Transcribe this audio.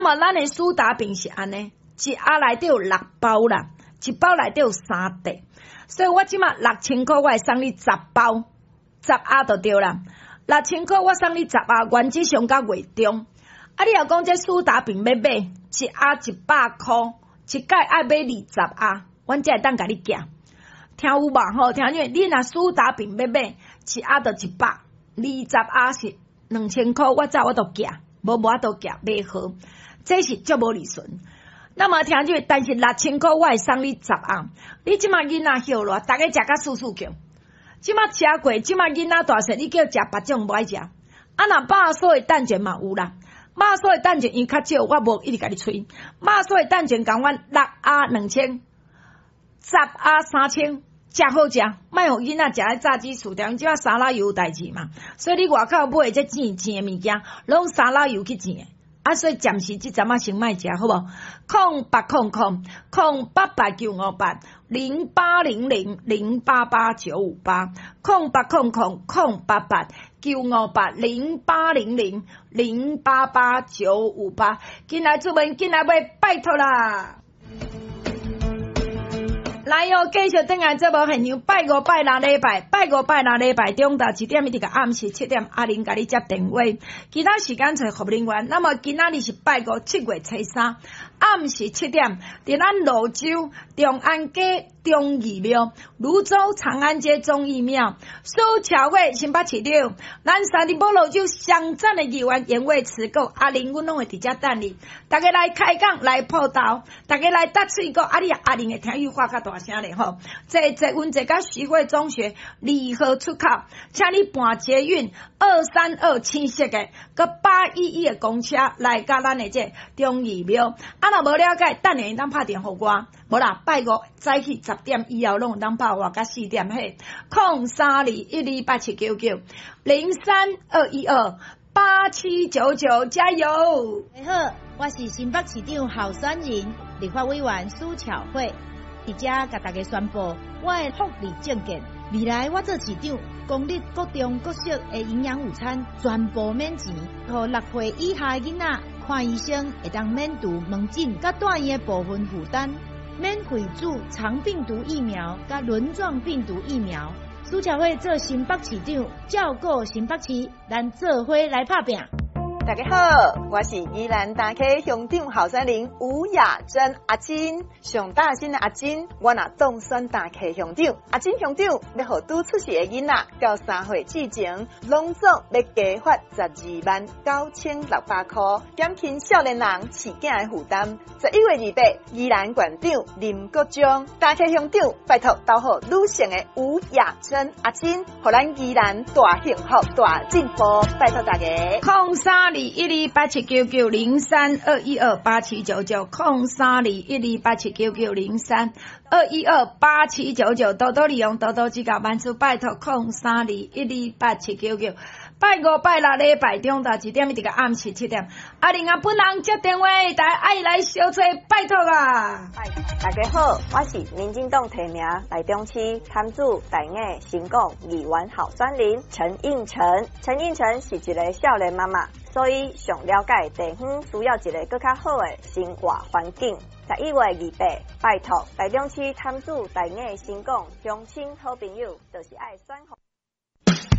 那么咱的苏打饼是安尼，一盒内底有6包啦，一包内底有3块，所以我即马6000块，我会送你10包，10盒就对啦。6000块我送你10盒，原则上到月中。啊，你若讲这苏打饼要买，一盒100块，一届爱买20盒，阮才会当甲你寄。听有无吼？听见你若苏打饼要买，一盒就100，20盒是2000块，我都寄，无我都寄买好，这是足无利润。那么听见，但是6000块我会送你10盒。你即马囡仔晓热，逐个食甲簌簌叫。即马吃过，即马囡仔大细，你叫食别种无爱食。啊，若肉酥的蛋卷嘛有啦，肉酥的蛋卷因较少，我无一直甲你吹。肉酥的蛋卷共阮6盒2000，10盒3000。食好食，莫互囡仔食咧炸鸡薯条，即摆沙拉油有代志嘛，所以你外口买这钱的物件，拢沙拉油去钱的，啊，所以暂时即阵仔先莫食，好无？0800-088-088958，0800-088-088-958，进来出门，进来买，拜托啦！来哟，继续等下这无现场，拜5拜6礼拜，拜5拜6礼拜，中昼1点一直到暗时7点，阿玲甲你接电话，其他时间找服务人员。那么今仔日是拜5，7月初3，暗时7点，伫咱蘆洲中安街中义庙、泸州长安街中义庙、苏桥会新北市长，咱三林堡蘆洲上赞的议员严伟慈购阿玲，阮拢会伫遮等你。大家来开讲，来报道，大家来搭水果，你阿玲会听伊话较大声咧吼。阮这甲徐汇中学2号出口，请你搬捷运232青色的，佮811的公车来甲咱的这中义庙。啊，若无了解，等下当拍电互我。无啦，拜5早起10点以后，拢有当拍我甲4点嘿。0321287999，0321287999，加油！ 你好，我是新北市长候选人立法委员苏巧慧，伫遮甲大家宣布我的福利证件。未来我做市长，公立各中各式的营养午餐全部免钱，互6岁以下的囡仔看医生会当免除门诊甲住院的部分负担，免费注肠病毒疫苗甲轮状病毒疫苗。苏巧慧做新北市长，照顾新北市，咱做伙来打拼。 大家好，我是宜兰大溪乡长候选人吴雅珍阿金，上大新的阿金，我若当选大溪乡长，阿金乡长要互拄出世的囡仔，到3岁之前，拢总要加发129600块，减轻少年人饲囝的负担。11月28，宜兰县长林国忠，大溪乡长拜托斗好女性的吴雅珍阿金，互咱宜兰大幸福大进步，拜托大家。 0321287990，0321287990，多多利用，多多指教，万事拜托0321287990。拜5拜6礼拜中昼1点一直到暗时7点，阿玲本人接电话，大家爱来小吹，拜托啊！ 大家好，我是民进党提名台中市参主台艺成功议员候选人陈应成。陈应成是一个少年妈妈，所以上了解地方需要一个更较好的生活环境。11月28，拜托台中市参主台艺成功乡亲好朋友，就是爱选。